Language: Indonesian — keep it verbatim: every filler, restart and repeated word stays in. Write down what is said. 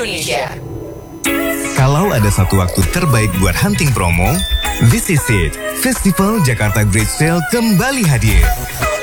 Indonesia. Kalau ada satu waktu terbaik buat hunting promo, this is it. Festival Jakarta Great Sale kembali hadir.